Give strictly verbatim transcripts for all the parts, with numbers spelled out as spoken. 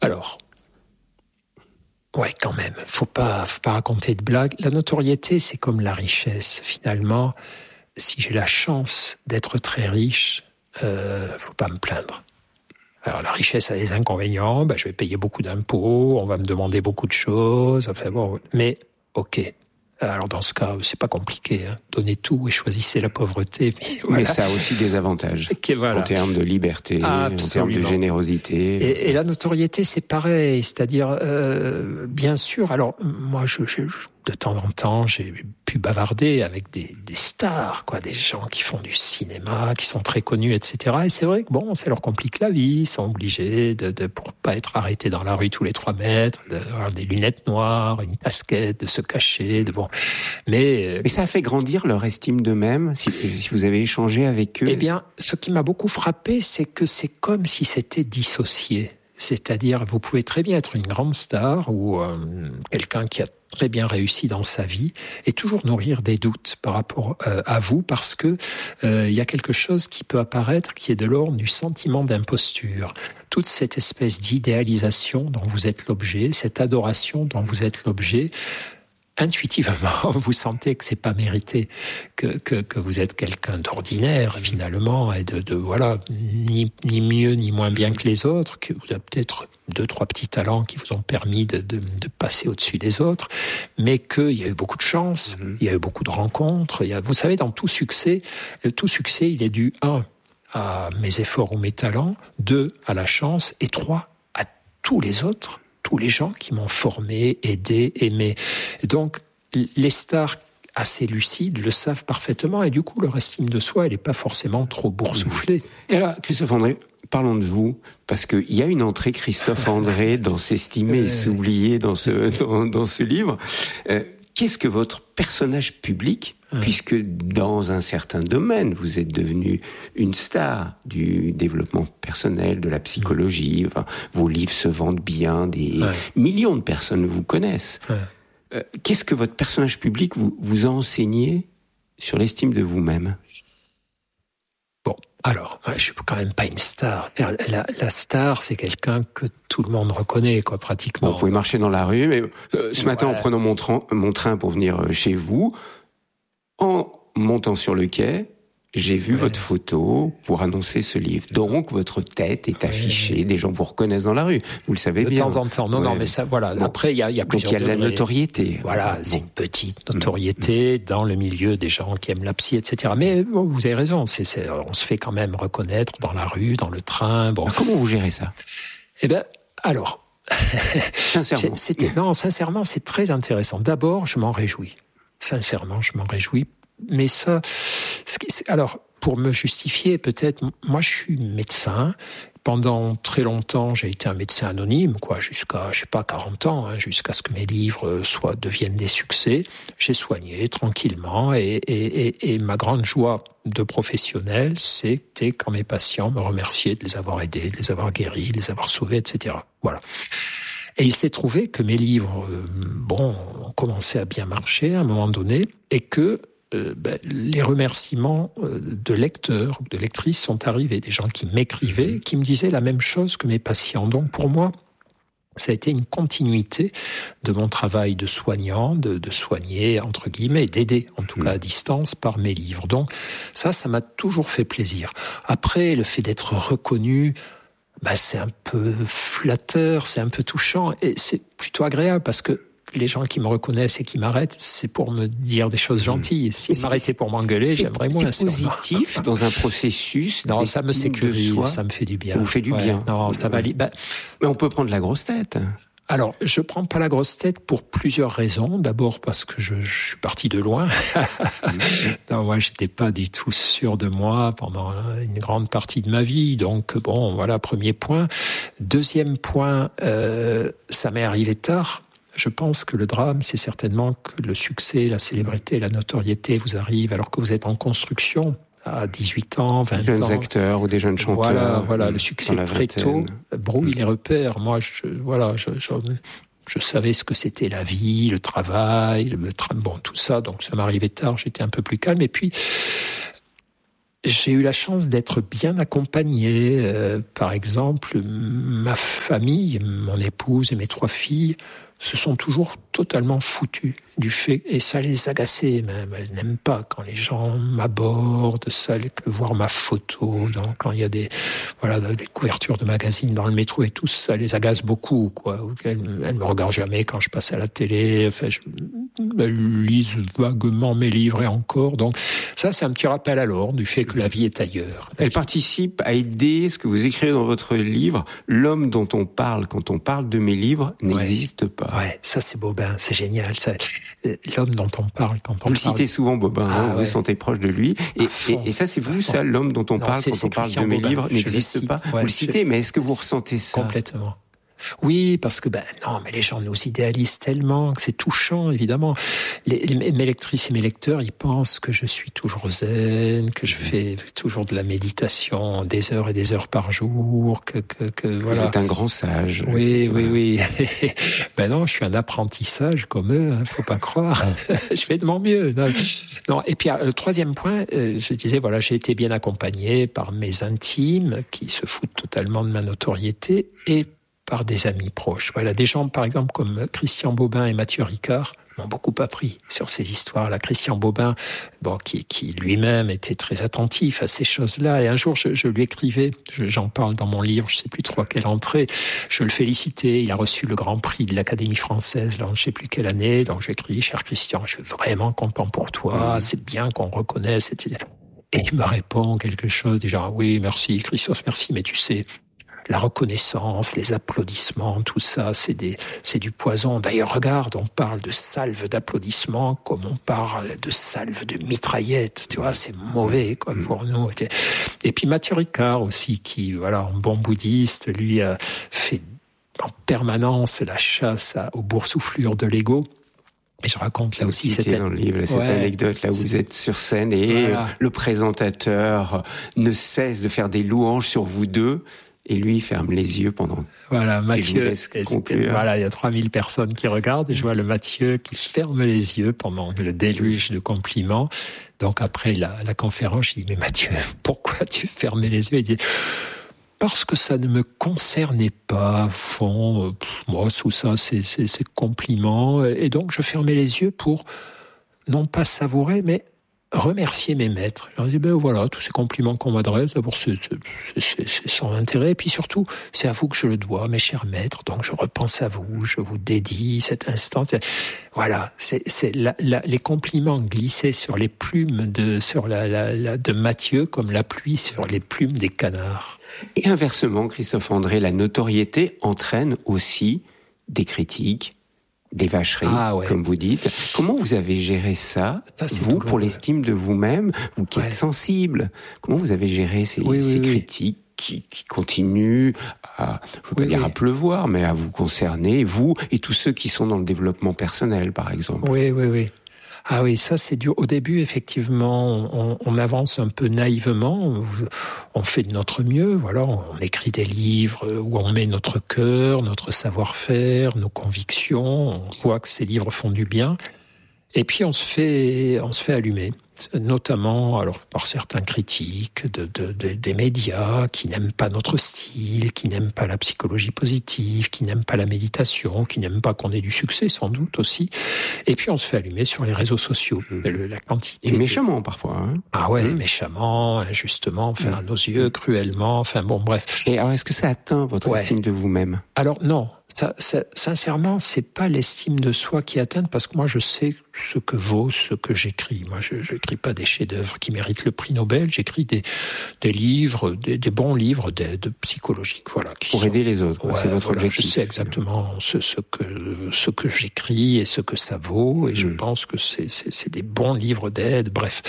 Alors, ouais, quand même, faut pas, faut pas raconter de blagues. La notoriété, c'est comme la richesse. Finalement, si j'ai la chance d'être très riche, euh, faut pas me plaindre. Alors la richesse a des inconvénients, ben, je vais payer beaucoup d'impôts, on va me demander beaucoup de choses, enfin bon, mais ok. Alors dans ce cas, c'est pas compliqué, hein. Donnez tout et choisissez la pauvreté. Mais, voilà. Mais ça a aussi des avantages, okay, voilà. En termes de liberté, Absolument. En termes de générosité. Et, et la notoriété, c'est pareil, c'est-à-dire, euh, bien sûr, alors moi, je, je, je, de temps en temps, j'ai pu bavarder avec des, des stars, quoi, des gens qui font du cinéma, qui sont très connus, et cetera. Et c'est vrai que bon, ça leur complique la vie, ils sont obligés de, de pour pas être arrêtés dans la rue tous les trois mètres, d'avoir des lunettes noires, une casquette, de se cacher, de bon. Mais, Mais ça a fait grandir leur estime d'eux-mêmes, si, si vous avez échangé avec eux. Eh bien, ce qui m'a beaucoup frappé, c'est que c'est comme si c'était dissocié. C'est-à-dire, vous pouvez très bien être une grande star ou euh, quelqu'un qui a très bien réussi dans sa vie et toujours nourrir des doutes par rapport euh, à vous parce que euh, il y a quelque chose qui peut apparaître qui est de l'ordre du sentiment d'imposture. Toute cette espèce d'idéalisation dont vous êtes l'objet, cette adoration dont vous êtes l'objet, intuitivement, vous sentez que c'est pas mérité, que, que, que vous êtes quelqu'un d'ordinaire, finalement, et de, de voilà, ni, ni mieux ni moins bien que les autres, que vous avez peut-être deux, trois petits talents qui vous ont permis de, de, de passer au-dessus des autres, mais qu'il y a eu beaucoup de chance, mmh. il y a eu beaucoup de rencontres. Il y a, vous savez, dans tout succès, tout succès, il est dû, un, à mes efforts ou mes talents, deux, à la chance, et trois, à tous les autres. Tous les gens qui m'ont formé, aidé, aimé. Donc, les stars assez lucides le savent parfaitement et du coup, leur estime de soi, elle n'est pas forcément trop boursouflée. Et là, Christophe André, parlons de vous, parce qu'il y a une entrée Christophe André dans S'estimer et s'oublier dans ce, dans, dans ce livre. Euh, qu'est-ce que votre personnage public, puisque dans un certain domaine, vous êtes devenu une star du développement personnel, de la psychologie, enfin, vos livres se vendent bien, des ouais. millions de personnes vous connaissent. Ouais. Euh, qu'est-ce que votre personnage public vous, vous a enseigné sur l'estime de vous-même ? Bon, alors, je suis quand même pas une star. La, la star, c'est quelqu'un que tout le monde reconnaît, quoi, pratiquement. Bon, vous pouvez marcher dans la rue, mais euh, ce matin, ouais. en prenant mon, tra- mon train pour venir chez vous, en montant sur le quai, j'ai vu ouais. votre photo pour annoncer ce livre. Donc, votre tête est affichée, ouais. des gens vous reconnaissent dans la rue. Vous le savez de bien. De temps en temps. Non, ouais. non, mais ça, voilà. Bon. Après, il y a, il y a plusieurs Donc, il y a de degrés. la notoriété. Voilà, bon. c'est une petite notoriété mmh. dans le milieu des gens qui aiment la psy, et cetera. Mais bon, vous avez raison. C'est, c'est, on se fait quand même reconnaître dans la rue, dans le train. Bon. Alors, comment vous gérez ça ? Eh ben, alors. Sincèrement. C'était, non, sincèrement, c'est très intéressant. D'abord, je m'en réjouis. Sincèrement, je m'en réjouis. Mais ça, alors, pour me justifier, peut-être, moi, je suis médecin. Pendant très longtemps, j'ai été un médecin anonyme, quoi, jusqu'à, je sais pas, quarante ans, hein, jusqu'à ce que mes livres soient, deviennent des succès. J'ai soigné tranquillement et, et, et, et ma grande joie de professionnel, c'était quand mes patients me remerciaient de les avoir aidés, de les avoir guéris, de les avoir sauvés, et cetera. Voilà. Et il s'est trouvé que mes livres, euh, bon, ont commencé à bien marcher à un moment donné et que Euh, ben, les remerciements euh, de lecteurs, de lectrices sont arrivés, des gens qui m'écrivaient, qui me disaient la même chose que mes patients. Donc pour moi, ça a été une continuité de mon travail de soignant, de, de soigner, entre guillemets, d'aider, en tout mmh. cas à distance, par mes livres. Donc ça, ça m'a toujours fait plaisir. Après, le fait d'être reconnu, ben, c'est un peu flatteur, c'est un peu touchant, et c'est plutôt agréable parce que les gens qui me reconnaissent et qui m'arrêtent, c'est pour me dire des choses gentilles. S'ils m'arrêtaient pour m'engueuler, j'aimerais moins. C'est positif dans un processus. Non, ça me sécurise, ça me fait du bien. Ça vous fait du ouais, bien. Non, ça va. Bah, mais on peut prendre la grosse tête. Alors, je prends pas la grosse tête pour plusieurs raisons. D'abord parce que je, je suis parti de loin. Non, moi, j'étais pas du tout sûr de moi pendant une grande partie de ma vie. Donc, bon, voilà, premier point. Deuxième point, euh, ça m'est arrivé tard. Je pense que le drame, c'est certainement que le succès, la célébrité, la notoriété vous arrivent alors que vous êtes en construction à dix-huit ans, vingt ans. Des jeunes acteurs ou des jeunes chanteurs. Voilà, voilà, le succès très tôt brouille mmh. les repères. Moi, je, voilà, je, je, je savais ce que c'était la vie, le travail, le tra- bon, tout ça. Donc, ça m'arrivait tard, j'étais un peu plus calme. Et puis, j'ai eu la chance d'être bien accompagné. Euh, par exemple, ma famille, mon épouse et mes trois filles se sont toujours totalement foutus du fait, et ça les agaçait même. Elles n'aiment pas quand les gens m'abordent, ça, voir ma photo, donc quand il y a des, voilà, des couvertures de magazines dans le métro et tout, ça les agace beaucoup, quoi. Elles, elles me regardent jamais quand je passe à la télé, enfin, je, elles lisent vaguement mes livres et encore, donc ça, c'est un petit rappel à l'ordre du fait que la vie est ailleurs. Elle participe à aider ce que vous écrivez dans votre livre. L'homme dont on parle quand on parle de mes livres n'existe ouais. pas. Ouais, ça c'est Bobin, c'est génial. Ça, l'homme dont on parle quand on vous parle. Vous le citez souvent, Bobin, ah, hein, vous ouais. vous sentez proche de lui. Et, et, et ça, c'est vous, ça, l'homme dont on non, parle quand on parle de mes Bobin. livres n'existe le pas. Ouais, vous le citez, je... mais est-ce que vous ressentez ça? Complètement. Oui, parce que ben non, mais les gens nous idéalisent tellement que c'est touchant, évidemment. Les, les, mes lectrices et mes lecteurs, ils pensent que je suis toujours zen, que je fais toujours de la méditation des heures et des heures par jour, que, que, que voilà. Vous êtes un grand sage. Oui, oui, oui. Ben non, je suis un apprentissage comme eux, hein, faut pas croire. Je fais de mon mieux. Non, non. Et puis le troisième point, euh, je disais voilà, j'ai été bien accompagné par mes intimes qui se foutent totalement de ma notoriété et par des amis proches. Voilà, des gens, par exemple, comme Christian Bobin et Mathieu Ricard m'ont beaucoup appris sur ces histoires-là. Christian Bobin, bon, qui, qui lui-même était très attentif à ces choses-là. Et un jour, je, je lui écrivais, je, j'en parle dans mon livre, je sais plus trop à quelle entrée, je le félicitais. Il a reçu le Grand Prix de l'Académie française, là, je sais plus quelle année. Donc, j'écris, cher Christian, je suis vraiment content pour toi. Mmh. C'est bien qu'on reconnaisse. Et il me répond quelque chose, déjà, oui, merci, Christophe, merci, mais tu sais, la reconnaissance, les applaudissements, tout ça, c'est des, c'est du poison. D'ailleurs, regarde, on parle de salve d'applaudissements comme on parle de salve de mitraillettes. Tu vois, c'est mauvais, quoi, pour nous. Et puis Mathieu Ricard aussi, qui, voilà, un bon bouddhiste, lui a fait en permanence la chasse à, aux boursouflures de l'ego. Et je raconte là aussi cette dans le livre cette ouais, anecdote là où vous êtes sur scène et voilà. Le présentateur ne cesse de faire des louanges sur vous deux. Et lui, il ferme les yeux pendant... Voilà, Mathieu, voilà, il y a trois mille personnes qui regardent, et je vois le Mathieu qui ferme les yeux pendant le déluge de compliments. Donc après la, la conférence, je dis, mais Mathieu, pourquoi tu fermais les yeux? Il dit, parce que ça ne me concernait pas, fond, euh, moi, tout ça, c'est, c'est, c'est compliments. Et donc, je fermais les yeux pour, non pas savourer, mais remercier mes maîtres. Je leur dis, ben voilà, tous ces compliments qu'on m'adresse, d'abord, c'est, c'est, c'est, c'est sans intérêt, et puis surtout, c'est à vous que je le dois, mes chers maîtres, donc je repense à vous, je vous dédie cet instant. C'est, voilà, c'est, c'est la, la, les compliments glissaient sur les plumes de, sur la, la, la, de Mathieu, comme la pluie sur les plumes des canards. Et inversement, Christophe André, la notoriété entraîne aussi des critiques, des vacheries, ah ouais. comme vous dites. Comment vous avez géré ça, ça vous, douloureux. Pour l'estime de vous-même, vous qui ouais. êtes sensible? Comment vous avez géré ces, oui, ces oui, critiques oui. Qui, qui continuent à, je veux pas oui, dire oui. à pleuvoir, mais à vous concerner, vous et tous ceux qui sont dans le développement personnel, par exemple? Oui, oui, oui. Ah oui, ça c'est dur. Au début, effectivement, on, on avance un peu naïvement, on fait de notre mieux, voilà, on écrit des livres où on met notre cœur, notre savoir-faire, nos convictions, on voit que ces livres font du bien, et puis on se fait, on se fait allumer. Notamment alors par certains critiques de, de, de, des médias qui n'aiment pas notre style, qui n'aiment pas la psychologie positive, qui n'aiment pas la méditation, qui n'aiment pas qu'on ait du succès sans doute aussi. Et puis on se fait allumer sur les réseaux sociaux. Mmh. Le, la quantité. Et méchamment parfois. Hein. Ah ouais, mmh. méchamment, injustement, enfin mmh. à nos yeux, cruellement, enfin bon bref. Et alors est-ce que ça atteint votre ouais. estime de vous-même? Alors non. Ça, ça, sincèrement, c'est pas l'estime de soi qui atteint, parce que moi, je sais ce que vaut ce que j'écris. Moi, je n'écris pas des chefs-d'œuvre qui méritent le prix Nobel. J'écris des, des livres, des, des bons livres d'aide psychologique, voilà. Qui Pour sont... aider les autres, ouais, c'est votre voilà, objectif. Je sais exactement ce, ce que ce que j'écris et ce que ça vaut, et mmh. je pense que c'est, c'est, c'est des bons livres d'aide. Bref,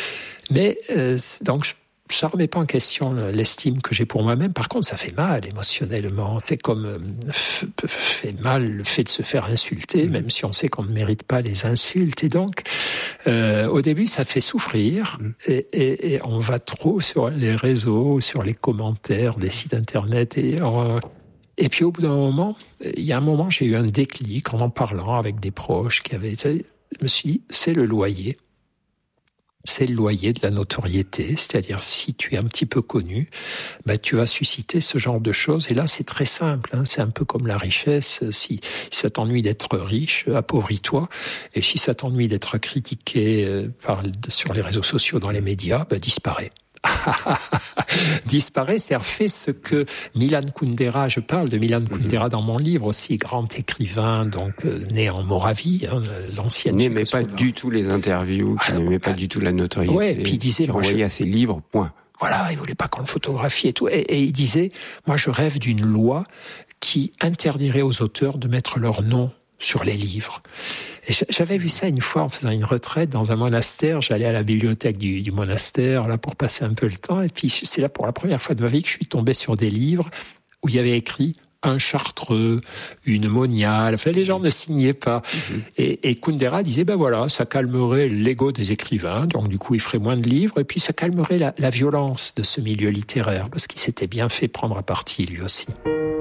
mais euh, donc. Je, Ça ne remet pas en question l'estime que j'ai pour moi-même. Par contre, ça fait mal émotionnellement. C'est comme euh, f- fait mal le fait de se faire insulter, mmh. même si on sait qu'on ne mérite pas les insultes. Et donc, euh, au début, ça fait souffrir. Mmh. Et, et, et on va trop sur les réseaux, sur les commentaires des sites internet. Et, on, et puis, au bout d'un moment, il y a un moment, j'ai eu un déclic en en parlant avec des proches qui avaient... Je me suis dit, c'est le loyer. c'est le loyer de la notoriété, c'est-à-dire si tu es un petit peu connu, bah, tu vas susciter ce genre de choses. Et là, c'est très simple, hein, c'est un peu comme la richesse. Si, si ça t'ennuie d'être riche, appauvris-toi. Et si ça t'ennuie d'être critiqué euh, par, sur les réseaux sociaux, dans les médias, bah, disparaît. Disparaît, c'est-à-dire fait ce que Milan Kundera, je parle de Milan Kundera dans mon livre aussi, grand écrivain, donc euh, né en Moravie, hein, l'ancienne. N'aimait pas du tout les interviews, qui ah, n'aimait pas du tout la notoriété. Ouais, puis il disait, qui renvoyait je... à ses livres, point. Voilà, il voulait pas qu'on le photographie et tout. Et, et il disait, moi je rêve d'une loi qui interdirait aux auteurs de mettre leur nom sur les livres. Et j'avais vu ça une fois en faisant une retraite dans un monastère. J'allais à la bibliothèque du, du monastère là pour passer un peu le temps. Et puis c'est là pour la première fois de ma vie que je suis tombé sur des livres où il y avait écrit un Chartreux, une Monial. Enfin, les gens ne signaient pas. Mmh. Et, et Kundera disait, ben voilà, ça calmerait l'ego des écrivains. Donc du coup, il ferait moins de livres. Et puis ça calmerait la, la violence de ce milieu littéraire parce qu'il s'était bien fait prendre à partie lui aussi.